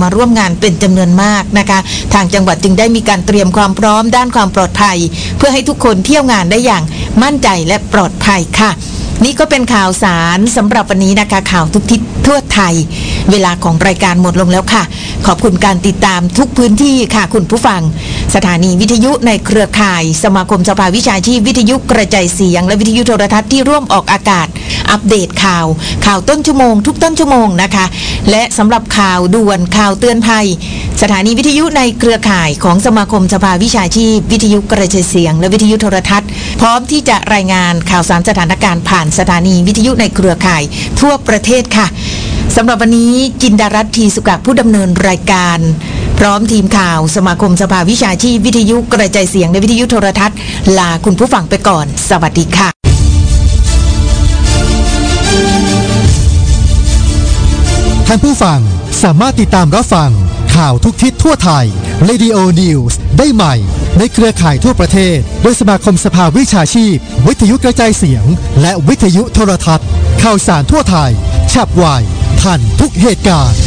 มาร่วมงานเป็นจำนวนมากนะคะทางจังหวัดจึงได้มีการเตรียมความพร้อมด้านความปลอดภัยเพื่อให้ทุกคนเที่ยวงานได้อย่างมั่นใจและปลอดภัยค่ะนี่ก็เป็นข่าวสารสำหรับวันนี้นะคะข่าวทุกทิศทั่วไทยเวลาของรายการหมดลงแล้วค่ะขอบคุณการติดตามทุกพื้นที่ค่ะคุณผู้ฟังสถานีวิทยุในเครือข่ายสมาคมสภาวิชาชีพวิทยุกระจายเสียงและวิทยุโทรทัศน์ที่ร่วมออกอากาศอัปเดตข่าวต้นชั่วโมงทุกต้นชั่วโมงนะคะและสำหรับข่าวด่วนข่าวเตือนภัยสถานีวิทยุในเครือข่ายของสมาคมสภาวิชาชีพวิทยุกระจายเสียงและวิทยุโทรทัศน์พร้อมที่จะรายงานข่าวสารสถานการณ์ผ่านสถานีวิทยุในเครือข่ายทั่วประเทศค่ะสำหรับวันนี้จินดารัตน์ ทีสุกะผู้ดำเนินรายการพร้อมทีมข่าวสมาคมสภาวิชาชีพวิทยุกระจายเสียงและวิทยุโทรทัศน์ลาคุณผู้ฟังไปก่อนสวัสดีค่ะท่านผู้ฟังสามารถติดตามรับฟังข่าวทุกทิศทั่วไทย Radio News ได้ใหม่ในเครือข่ายทั่วประเทศโดยสมาคมสภาวิชาชีพวิทยุกระจายเสียงและวิทยุโทรทัศน์ข่าวสารทั่วไทยฉับไวทันทุกเหตุการณ์